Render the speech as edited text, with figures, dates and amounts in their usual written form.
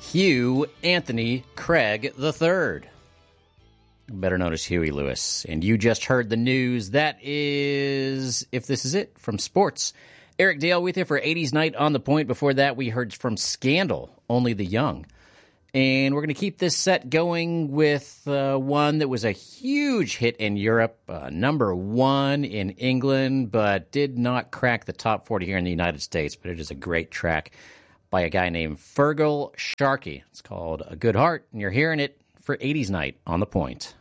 Hugh Anthony Craig III, better known as Huey Lewis. And you just heard the news. That is, if this is it, from sports. Eric Dale with you for 80s Night on the Point. Before that, we heard from Scandal, Only the Young. And we're going to keep this set going with one that was a huge hit in Europe, number one in England, but did not crack the top 40 here in the United States. But it is a great track by a guy named Feargal Sharkey. It's called A Good Heart, and you're hearing it for 80s Night on the Point.